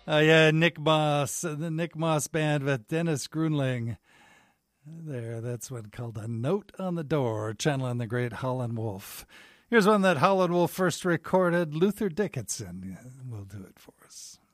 Yeah, Nick Moss, the Nick Moss Band with Dennis Grunling. There, that's one called A Note on the Door, channeling the great Howlin' Wolf. Here's one that Howlin' Wolf first recorded. Luther Dickinson will do it for us.